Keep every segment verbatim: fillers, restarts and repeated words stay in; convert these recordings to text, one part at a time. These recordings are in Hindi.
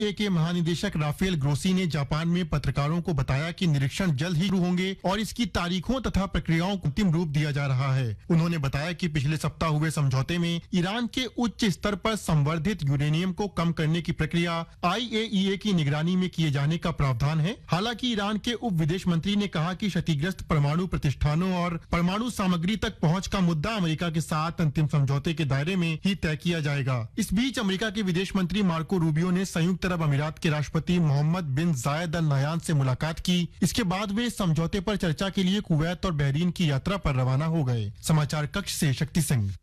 ए के महानिदेशक राफेल ग्रोसी ने जापान में पत्रकारों को बताया कि निरीक्षण जल्द ही शुरू होंगे और इसकी तारीखों तथा प्रक्रियाओं को अंतिम रूप दिया जा रहा है। उन्होंने बताया कि पिछले सप्ताह हुए समझौते में ईरान के उच्च स्तर पर संवर्धित यूरेनियम को कम करने की प्रक्रिया आई ए ई ए की निगरानी में किए जाने का प्रावधान है। हालांकि ईरान के उप विदेश मंत्री ने कहा कि क्षतिग्रस्त परमाणु प्रतिष्ठानों और परमाणु सामग्री तक पहुंच का मुद्दा अमेरिका के साथ अंतिम समझौते के दायरे में ही तय किया जाएगा। इस बीच अमेरिका के विदेश मंत्री मार्को रूबियो ने संयुक्त अरब अमीरात के राष्ट्रपति मोहम्मद बिन जायद अल नहयान से मुलाकात की। इसके बाद वे समझौते पर चर्चा के लिए कुवैत और बहरीन की यात्रा पर रवाना हो गए। समाचार कक्ष से शक्ति सिंह।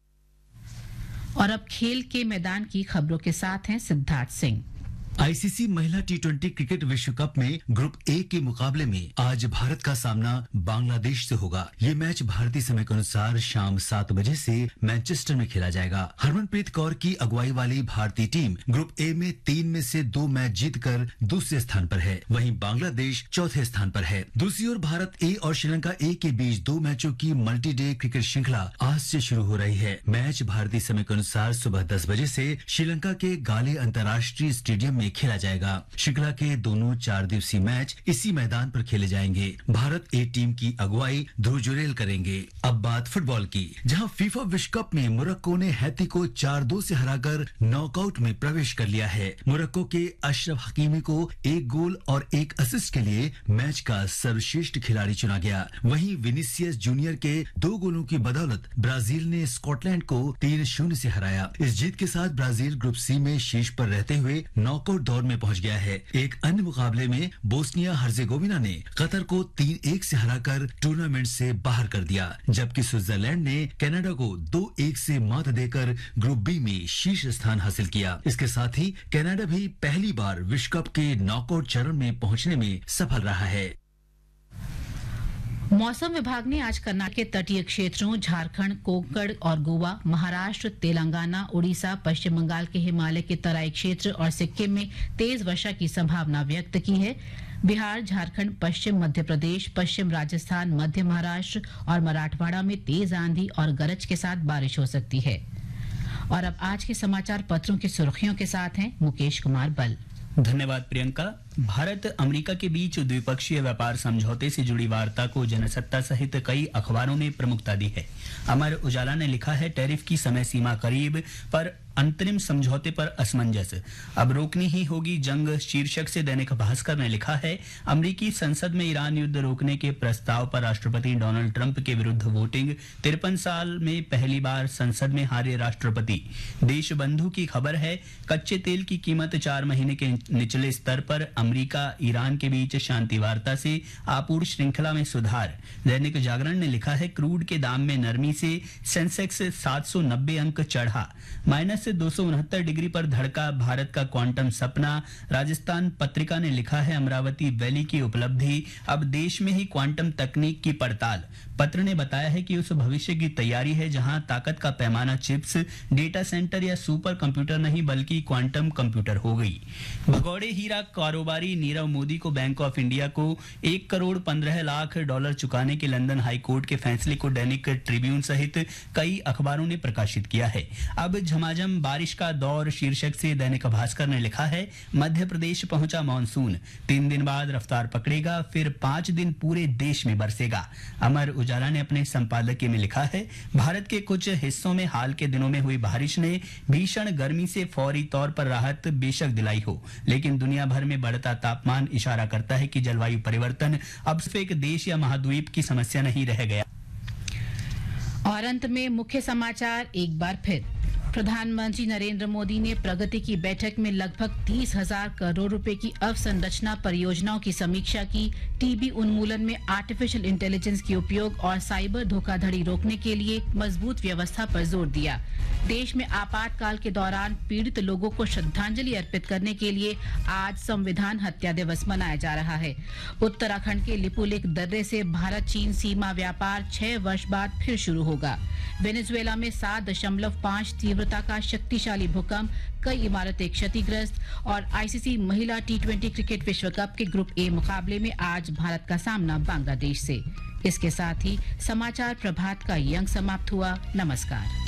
और अब खेल के मैदान की खबरों के साथ हैं सिद्धार्थ सिंह। आई सी सी महिला टी ट्वेंटी क्रिकेट विश्व कप में ग्रुप ए के मुकाबले में आज भारत का सामना बांग्लादेश से होगा। ये मैच भारतीय समय के अनुसार शाम सात बजे से मैनचेस्टर में खेला जाएगा। हरमनप्रीत कौर की अगुवाई वाली भारतीय टीम ग्रुप ए में तीन में से दो मैच जीतकर दूसरे स्थान पर है, वहीं बांग्लादेश चौथे स्थान पर है। दूसरी ओर भारत ए और श्रीलंका ए के बीच दो मैचों की मल्टी डे क्रिकेट श्रृंखला आज से शुरू हो रही है। मैच भारतीय समय के अनुसार सुबह दस बजे से श्रीलंका के गाले अंतर्राष्ट्रीय स्टेडियम में खेला जाएगा। श्रृंखला के दोनों चार दिवसीय मैच इसी मैदान पर खेले जाएंगे। भारत ए टीम की अगुवाई ध्रुव जुरेल करेंगे। अब बात फुटबॉल की, जहां फीफा विश्व कप में मोरक्को ने हैती को चार दो से हराकर नॉकआउट में प्रवेश कर लिया है। मोरक्को के अशरफ हकीमी को एक गोल और एक असिस्ट के लिए मैच का सर्वश्रेष्ठ खिलाड़ी चुना गया। वहीं विनीसियस जूनियर के दो गोलों की बदौलत ब्राजील ने स्कॉटलैंड को तीन शून्य से हराया। इस जीत के साथ ब्राजील ग्रुप सी में शीर्ष पर रहते हुए नॉकआउट दौर में पहुंच गया है। एक अन्य मुकाबले में बोस्निया हर्जेगोविना ने कतर को तीन एक से हराकर टूर्नामेंट से बाहर कर दिया, जबकि स्विट्जरलैंड ने कनाडा को दो एक से मात देकर ग्रुप बी में शीर्ष स्थान हासिल किया। इसके साथ ही कनाडा भी पहली बार विश्व कप के नॉकआउट चरण में पहुंचने में सफल रहा है। मौसम विभाग ने आज कर्नाटक के तटीय क्षेत्रों झारखंड, कोंकण और गोवा, महाराष्ट्र, तेलंगाना, उड़ीसा, पश्चिम बंगाल के हिमालय के तराई क्षेत्र और सिक्किम में तेज वर्षा की संभावना व्यक्त की है। बिहार, झारखंड, पश्चिम मध्य प्रदेश, पश्चिम राजस्थान, मध्य महाराष्ट्र और मराठवाड़ा में तेज आंधी और गरज के साथ बारिश हो सकती है। और अब आज के समाचार पत्रों की सुर्खियों के साथ हैं मुकेश कुमार बल। धन्यवाद प्रियंका। भारत अमेरिका के बीच द्विपक्षीय व्यापार समझौते से जुड़ी वार्ता को जनसत्ता सहित कई अखबारों ने प्रमुखता दी है। अमर उजाला ने लिखा है, टैरिफ की समय सीमा करीब पर अंतरिम समझौते पर असमंजस, अब रोकनी ही होगी जंग। शीर्षक से दैनिक भास्कर ने लिखा है, अमेरिकी संसद में ईरान युद्ध रोकने के प्रस्ताव पर राष्ट्रपति डोनाल्ड ट्रंप के विरुद्ध वोटिंग। तिरपन साल में पहली बार संसद में हारे राष्ट्रपति। देशबंधु की खबर है, कच्चे तेल की कीमत चार महीने के निचले स्तर पर। अमेरिका ईरान के बीच शांति वार्ता से आपूर्ति श्रृंखला में सुधार। दैनिक जागरण ने लिखा है, क्रूड के दाम में नरमी से सेंसेक्स सात सौ नब्बे अंक चढ़ा, माइनस से दो सौ उनहत्तर डिग्री पर धड़का भारत का क्वांटम सपना। राजस्थान पत्रिका ने लिखा है, अमरावती वैली की उपलब्धि, अब देश में ही क्वांटम तकनीक की पड़ताल। पत्र ने बताया है कि उस भविष्य की तैयारी है जहां ताकत का पैमाना चिप्स, डेटा सेंटर या सुपर कंप्यूटर नहीं बल्कि क्वांटम कंप्यूटर हो गई। भगौड़े हीरा कारोबारी नीरव मोदी को बैंक ऑफ इंडिया को एक करोड़ पंद्रह लाख डॉलर चुकाने के लंदन हाई कोर्ट के फैसले को दैनिक ट्रिब्यून सहित कई अखबारों ने प्रकाशित किया है। अब झमाझम बारिश का दौर, शीर्षक से दैनिक भास्कर ने लिखा है, मध्य प्रदेश पहुंचा मानसून, तीन दिन बाद रफ्तार पकड़ेगा, फिर पांच दिन पूरे देश में बरसेगा। अमर उजाला ने अपने संपादकीय में लिखा है, भारत के कुछ हिस्सों में हाल के दिनों में हुई बारिश ने भीषण गर्मी से फौरी तौर पर राहत बेशक दिलाई हो, लेकिन दुनिया भर में बढ़ता तापमान इशारा करता है कि जलवायु परिवर्तन अब सिर्फ एक देश या महाद्वीप की समस्या नहीं रह गया। और अंत में मुख्य समाचार एक बार फिर। प्रधानमंत्री नरेंद्र मोदी ने प्रगति की बैठक में लगभग तीस हजार करोड़ रुपए की अवसंरचना परियोजनाओं की समीक्षा की। टीबी उन्मूलन में आर्टिफिशियल इंटेलिजेंस के उपयोग और साइबर धोखाधड़ी रोकने के लिए मजबूत व्यवस्था पर जोर दिया। देश में आपातकाल के दौरान पीड़ित लोगों को श्रद्धांजलि अर्पित करने के लिए आज संविधान हत्या दिवस मनाया जा रहा है। उत्तराखंड के लिपुलेख दर्रे से भारत चीन सीमा व्यापार छह वर्ष बाद फिर शुरू होगा। वेनेजुएला में सात दशमलव पांच तीव्रता का शक्तिशाली भूकंप, कई इमारतें क्षतिग्रस्त। और आईसीसी महिला टी ट्वेंटी क्रिकेट विश्व कप के ग्रुप ए मुकाबले में आज भारत का सामना बांग्लादेश से। इसके साथ ही समाचार प्रभात का ये अंक समाप्त हुआ। नमस्कार।